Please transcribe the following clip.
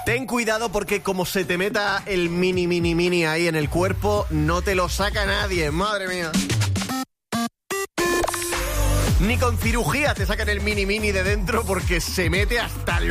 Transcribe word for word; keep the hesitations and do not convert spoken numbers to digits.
Ten cuidado porque como se te meta el mini, mini, mini ahí en el cuerpo, no te lo saca nadie, madre mía. Ni con cirugía te sacan el mini, mini de dentro porque se mete hasta los